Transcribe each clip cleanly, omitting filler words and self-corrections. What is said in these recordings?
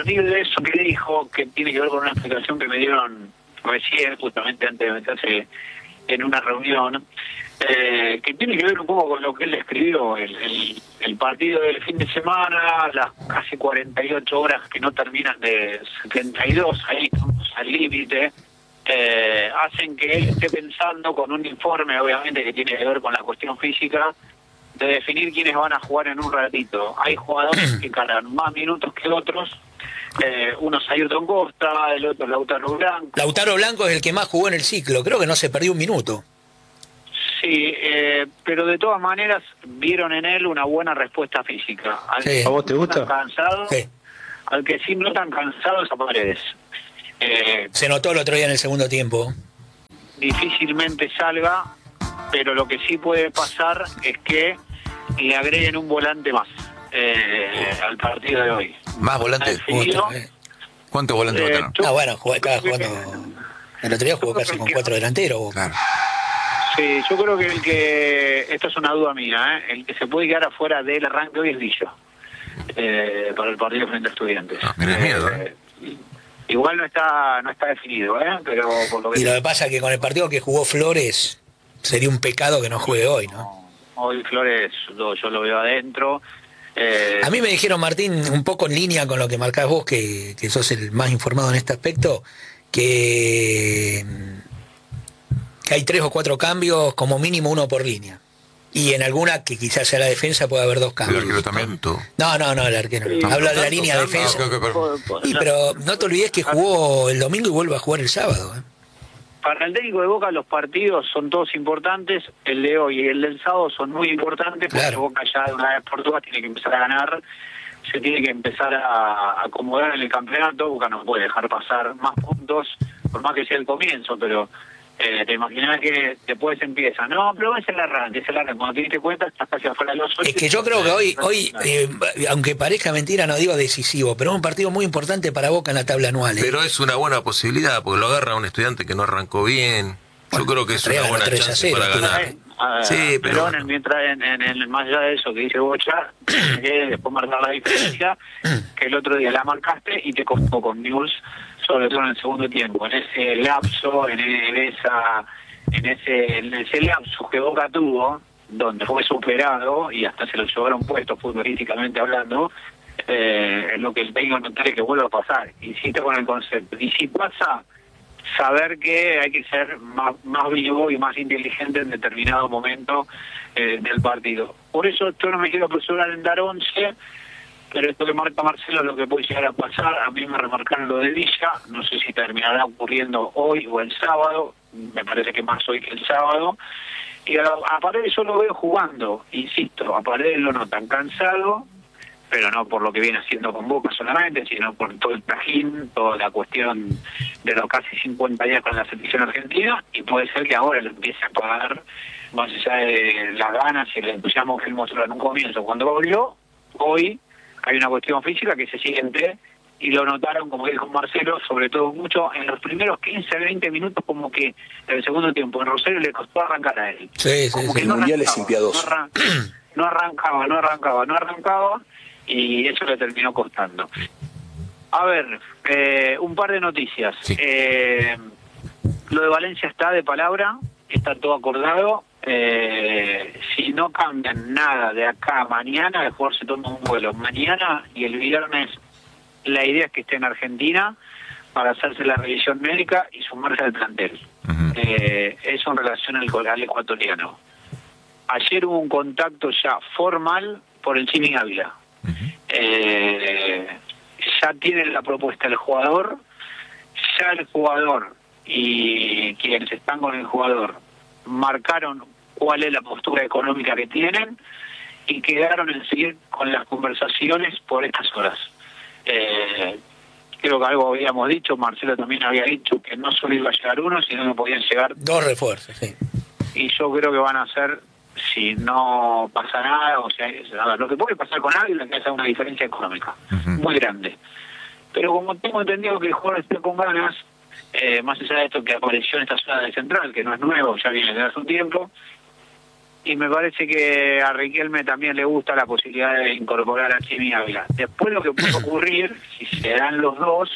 partir de eso que dijo, que tiene que ver con una explicación que me dieron recién, justamente antes de meterse en una reunión, que tiene que ver un poco con lo que él escribió, el partido del fin de semana, las casi 48 horas que no terminan de 72, ahí estamos al límite, hacen que él esté pensando con un informe, obviamente, que tiene que ver con la cuestión física, de definir quiénes van a jugar en un ratito. Hay jugadores que cargan más minutos que otros, uno es Ayrton Costa, el otro Lautaro Blanco. Lautaro Blanco es el que más jugó en el ciclo, creo que no se perdió un minuto. Sí, pero de todas maneras vieron en él una buena respuesta física. Sí. ¿A vos te gusta? Cansado, Sí. al que sí no tan cansado es a Paredes. Se notó el otro día en el segundo tiempo. Difícilmente salga, pero lo que sí puede pasar es que le agreguen un volante más al partido de hoy. ¿Más volantes? ¿Cuántos volantes va a tener? Ah, bueno, estaba jugando. El otro día jugó casi con 4 delanteros. Claro. Sí, yo creo que el que, esto es una duda mía, el que se puede quedar afuera del arranque hoy es Villa, para el partido frente a Estudiantes. Mirá, miedo, Igual no está definido, pero por lo que... Y lo que pasa es que con el partido que jugó Flores, sería un pecado que no juegue hoy, ¿no? Hoy Flores, yo lo veo adentro. A mí me dijeron, Martín, un poco en línea con lo que marcás vos, que sos el más informado en este aspecto, que hay 3 o 4 cambios, como mínimo 1 por línea. Y en alguna, que quizás sea la defensa, puede haber 2 cambios. ¿El arquero también? No, el arquero. Sí, Hablo de la tanto línea de cambio. defensa. Sí, pero no te olvides que jugó el domingo y vuelve a jugar el sábado. Para el técnico de Boca los partidos son todos importantes, el de hoy y el del sábado son muy importantes, porque Claro. Boca ya de una vez por todas tiene que empezar a ganar, se tiene que empezar a acomodar en el campeonato. Boca no puede dejar pasar más puntos, por más que sea el comienzo, pero te imaginas que después empieza, no, pero es el arranque, cuando te diste cuenta estás casi afuera de los 8. Es que yo creo que hoy aunque parezca mentira, no digo decisivo, pero es un partido muy importante para Boca en la tabla anual. Pero es una buena posibilidad, porque lo agarra un estudiante que no arrancó bien. Yo creo que es una buena 3-0 chance para ganar. Sí, pero bueno. Mientras en más allá de eso que dice Bocha, que después marcar la diferencia, que el otro día la marcaste y te costó con News, sobre todo en el segundo tiempo, en ese lapso, en ese lapso que Boca tuvo, donde fue superado y hasta se lo llevaron puestos futbolísticamente hablando, lo que el técnico no quiere que vuelva a pasar. Insisto con el concepto. Y si pasa, saber que hay que ser más vivo y más inteligente en determinado momento del partido. Por eso yo no me quiero apresurar en dar 11, pero esto que marca Marcelo es lo que puede llegar a pasar. A mí me remarcaron lo de Villa, no sé si terminará ocurriendo hoy o el sábado, me parece que más hoy que el sábado. Y a Paredes yo lo veo jugando, insisto, a Paredes lo notan cansado, pero no por lo que viene haciendo con Boca solamente, sino por todo el trajín, toda la cuestión de los casi 50 días con la selección argentina, y puede ser que ahora lo empiece a pagar, más allá de las ganas y el entusiasmo que él mostró en un comienzo. Cuando volvió, hoy hay una cuestión física que se siente, y lo notaron, como dijo Marcelo, sobre todo mucho en los primeros 15-20 minutos, como que en el segundo tiempo en Rosario le costó arrancar a él. Sí, Como que el Mundial es impiedoso. No arrancaba, y eso le terminó costando. A ver, un par de noticias. Sí. Lo de Valencia está de palabra, está todo acordado. Si no cambian nada de acá a mañana, el jugador se toma un vuelo mañana y el viernes la idea es que esté en Argentina para hacerse la revisión médica y sumarse al plantel. Eso en relación al ecuatoriano. Ayer hubo un contacto ya formal por el Chimi Ávila. Ya tienen la propuesta del jugador, ya el jugador y quienes están con el jugador marcaron cuál es la postura económica que tienen y quedaron en seguir con las conversaciones por estas horas. Creo que algo habíamos dicho, Marcelo también había dicho que no solo iba a llegar uno, sino que podían llegar 2 refuerzos, sí. Y yo creo que van a ser, si no pasa nada, o sea, a ver, lo que puede pasar con alguien es que haya una diferencia económica muy grande. Pero como tengo entendido que el jugador esté con ganas, más allá de esto que apareció en esta zona del central, que no es nuevo, ya viene desde hace un tiempo, Y me parece que a Riquelme también le gusta la posibilidad de incorporar a Chimi Ávila. Después lo que puede ocurrir, si se dan los dos,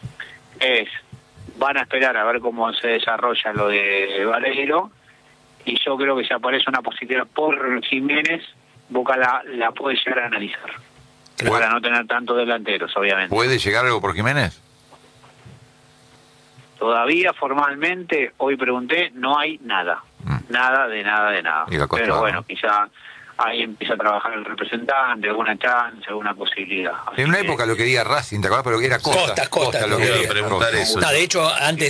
van a esperar a ver cómo se desarrolla lo de Valero, y yo creo que si aparece una posibilidad por Jiménez, Boca la puede llegar a analizar. Para no tener tantos delanteros, obviamente. ¿Puede llegar algo por Jiménez? Todavía formalmente, hoy pregunté, no hay nada. Nada de nada. Pero bueno, quizá ahí empieza a trabajar el representante, alguna chance, alguna posibilidad. En una época lo quería Racing, ¿te acuerdas? Pero era Costa lo quería. Preguntar eso. No, de hecho, antes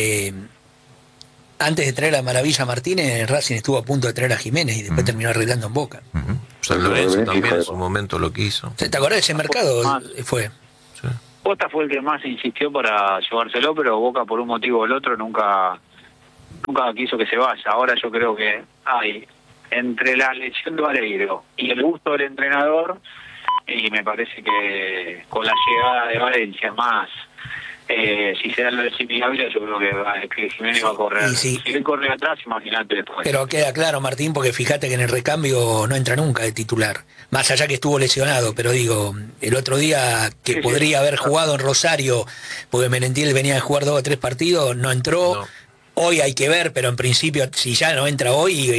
de traer a Maravilla Martínez, Racing estuvo a punto de traer a Jiménez y después terminó arreglando en Boca. San Lorenzo también en su momento lo quiso. ¿Te acordás de ese mercado? Fue. Sí. Costa fue el que más insistió para llevárselo, pero Boca por un motivo o el otro nunca quiso que se vaya. Ahora yo creo que hay entre la lesión de Valero y el gusto del entrenador, y me parece que con la llegada de Valencia más, si se da lo de Jimmy Ávila, yo creo que Jiménez va a correr. Sí. Si él corre atrás, imagínate después. Pero queda claro, Martín, porque fíjate que en el recambio no entra nunca de titular. Más allá que estuvo lesionado, pero digo, el otro día que podría haber jugado en Rosario, porque Merentiel venía a jugar 2 o 3 partidos, no entró. No. Hoy hay que ver, pero en principio, si ya no entra hoy,